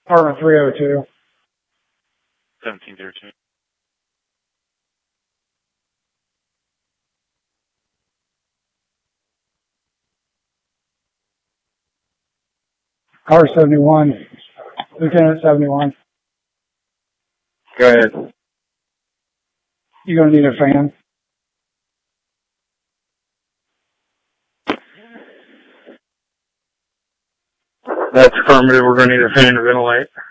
Department 302. 1702. Car 71. Lieutenant 71. Go ahead. You gonna need a fan? That's affirmative. We're going to need a fan to ventilate.